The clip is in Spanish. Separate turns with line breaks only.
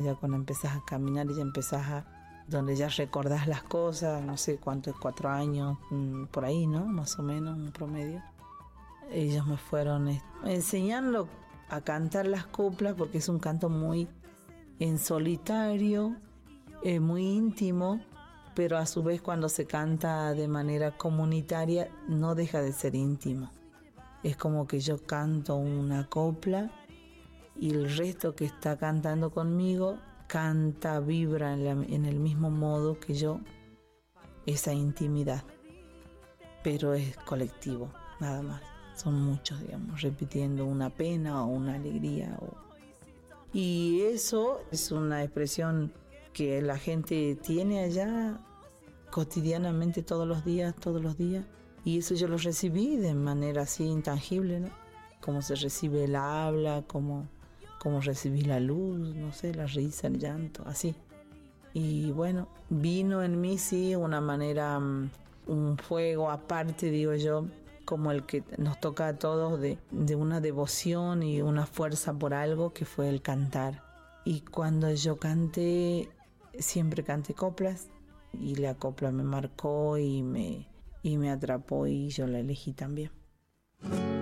Ya cuando empezás a caminar y ya empezás donde ya recordás las cosas, no sé cuánto es, 4 años, por ahí, ¿no? Más o menos, un promedio. Ellos me fueron enseñando a cantar las coplas, porque es un canto muy en solitario, muy íntimo, pero a su vez cuando se canta de manera comunitaria no deja de ser íntimo. Es como que yo canto una copla y el resto que está cantando conmigo canta, vibra en el mismo modo que yo, esa intimidad, pero es colectivo, nada más. Son muchos, digamos, repitiendo una pena o una alegría. Y eso es una expresión que la gente tiene allá cotidianamente todos los días. Y eso yo lo recibí de manera así intangible, ¿no? Como se recibe el habla, como recibí la luz, no sé, la risa, el llanto, así. Y bueno, vino en mí sí una manera, un fuego aparte, digo yo, como el que nos toca a todos de una devoción y una fuerza por algo que fue el cantar. Y cuando yo canté, siempre canté coplas y la copla me marcó y me atrapó y yo la elegí también.